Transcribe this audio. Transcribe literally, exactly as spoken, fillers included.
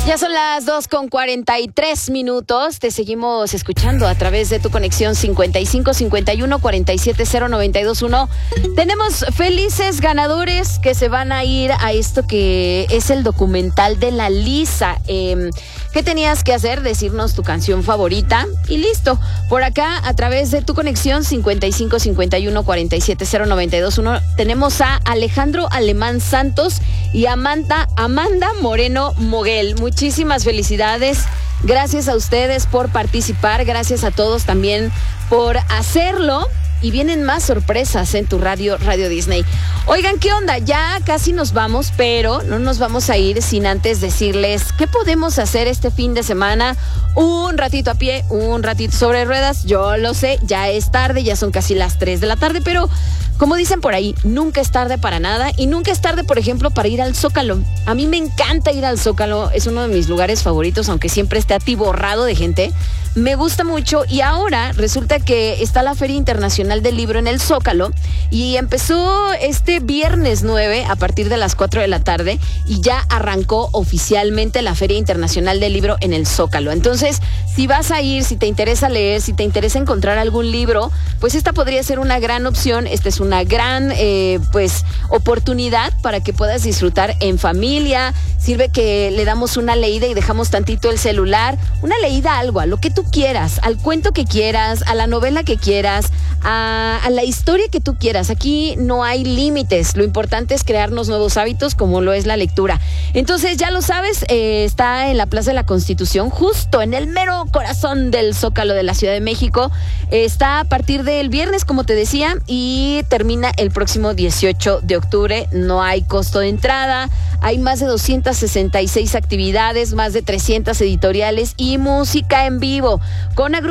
Ya son las dos con cuarenta y tres minutos. Te seguimos escuchando a través de tu conexión cincuenta y cinco cincuenta y uno cuarenta y siete cero noventa y dos uno. Tenemos felices ganadores que se van a ir a esto que es el documental de la Lisa. Eh, ¿Qué tenías que hacer? Decirnos tu canción favorita y listo. Por acá, a través de tu conexión cincuenta y cinco cincuenta y uno cuarenta y siete cero noventa y dos uno, tenemos a Alejandro Alemán Santos y Amanda, Amanda Moreno Moguel. Muchísimas felicidades. Gracias a ustedes por participar. Gracias a todos también por hacerlo. Y vienen más sorpresas en tu radio, Radio Disney. Oigan, ¿qué onda? Ya casi nos vamos, pero no nos vamos a ir sin antes decirles qué podemos hacer este fin de semana. Un ratito a pie, un ratito sobre ruedas. Yo lo sé, ya es tarde, ya son casi las tres de la tarde, pero como dicen por ahí, nunca es tarde para nada. Y nunca es tarde, por ejemplo, para ir al Zócalo. A mí me encanta ir al Zócalo, es uno de mis lugares favoritos, aunque siempre esté atiborrado de gente. Me gusta mucho y ahora resulta que está la Feria Internacional del Libro en el Zócalo y empezó este viernes nueve a partir de las cuatro de la tarde y ya arrancó oficialmente la Feria Internacional del Libro en el Zócalo. Entonces, si vas a ir, si te interesa leer, si te interesa encontrar algún libro, pues esta podría ser una gran opción. Esta es una gran eh, pues oportunidad para que puedas disfrutar en familia. Sirve que le damos una leída y dejamos tantito el celular, una leída a algo, a lo que tú quieras, al cuento que quieras, a la novela que quieras, a, a la historia que tú quieras. Aquí no hay límites, lo importante es crearnos nuevos hábitos como lo es la lectura. Entonces ya lo sabes, eh, está en la Plaza de la Constitución, justo en el mero corazón del Zócalo de la Ciudad de México. Eh, está a partir del viernes, como te decía, y termina el próximo dieciocho de octubre. No hay costo de entrada, hay más de doscientas sesenta y seis actividades, más de trescientas editoriales y música en vivo con agrupaciones